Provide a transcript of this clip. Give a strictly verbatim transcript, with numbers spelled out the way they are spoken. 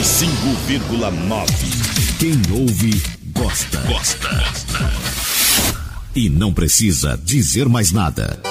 cinco vírgula nove. Quem ouve, gosta. Gosta. E não precisa dizer mais nada.